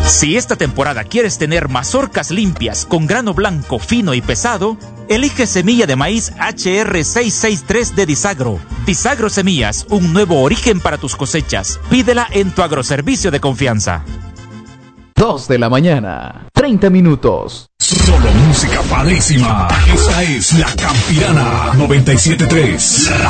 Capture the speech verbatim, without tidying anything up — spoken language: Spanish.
Si esta temporada quieres tener mazorcas limpias con grano blanco, fino y pesado, elige semilla de maíz H R seiscientos sesenta y tres de Disagro. Disagro Semillas, un nuevo origen para tus cosechas. Pídela en tu agroservicio de confianza. dos de la mañana, treinta minutos. Solo música padrísima. Esta es La Campirana noventa y siete punto tres.